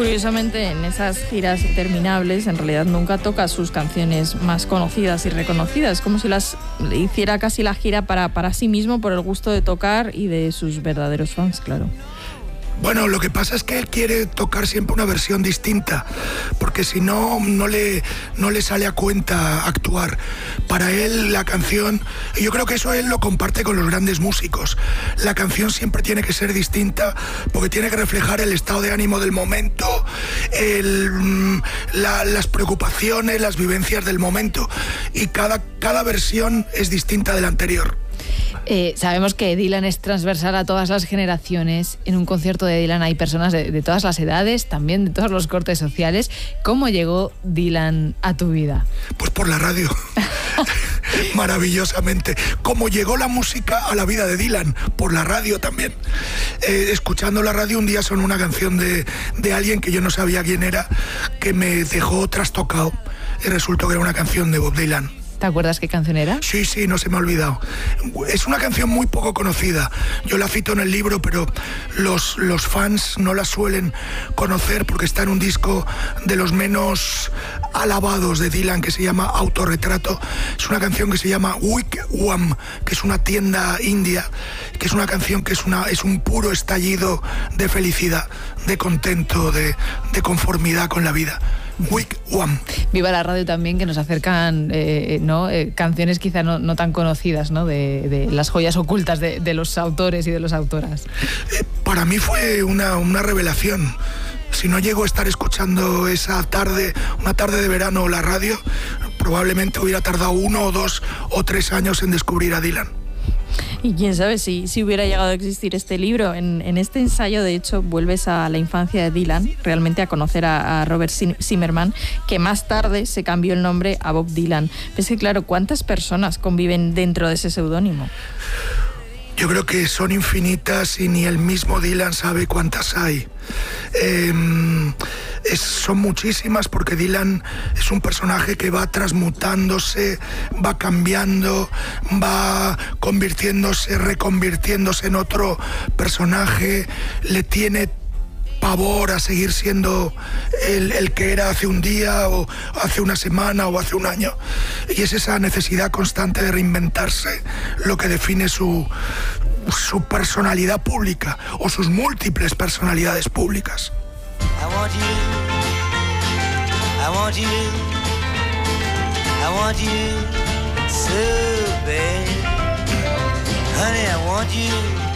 Curiosamente, en esas giras interminables, en realidad nunca toca sus canciones más conocidas y reconocidas, como si las hiciera casi la gira para sí mismo, por el gusto de tocar y de sus verdaderos fans, claro. Bueno, lo que pasa es que él quiere tocar siempre una versión distinta, porque si no, no le sale a cuenta actuar. Para él la canción, y yo creo que eso él lo comparte con los grandes músicos, la canción siempre tiene que ser distinta, porque tiene que reflejar el estado de ánimo del momento, las preocupaciones, las vivencias del momento, y cada versión es distinta de la anterior. Sabemos que Dylan es transversal a todas las generaciones. En un concierto de Dylan hay personas de todas las edades, también de todos los cortes sociales. ¿Cómo llegó Dylan a tu vida? Pues por la radio. Maravillosamente. ¿Cómo llegó la música a la vida de Dylan? Por la radio también. Escuchando la radio un día sonó una canción de alguien que yo no sabía quién era, que me dejó trastocado, y resultó que era una canción de Bob Dylan. ¿Te acuerdas qué canción era? Sí, no se me ha olvidado. Es una canción muy poco conocida. Yo la cito en el libro, pero los fans no la suelen conocer porque está en un disco de los menos alabados de Dylan, que se llama Autorretrato. Es una canción que se llama Wigwam, que es una tienda india, que es una canción que es un puro estallido de felicidad, de contento, de conformidad con la vida. Wigwam. Viva la radio también, que nos acercan canciones quizá no tan conocidas, ¿no? de las joyas ocultas de los autores y de las autoras. Para mí fue una revelación. Si no llego a estar escuchando esa tarde, una tarde de verano, la radio, probablemente hubiera tardado 1 o 2 o 3 años en descubrir a Dylan. Y quién sabe si hubiera llegado a existir este libro. En este ensayo, de hecho, vuelves a la infancia de Dylan, realmente a conocer a Robert Zimmerman, que más tarde se cambió el nombre a Bob Dylan. Pero es que, claro, ¿cuántas personas conviven dentro de ese seudónimo? Yo creo que son infinitas y ni el mismo Dylan sabe cuántas hay. Son muchísimas, porque Dylan es un personaje que va transmutándose, va cambiando, va convirtiéndose, reconvirtiéndose en otro personaje, le tiene pavor a seguir siendo el que era hace un día o hace una semana o hace un año, y es esa necesidad constante de reinventarse lo que define su personalidad pública o sus múltiples personalidades públicas. I want you, I want you, I want you so bad, honey, I want you.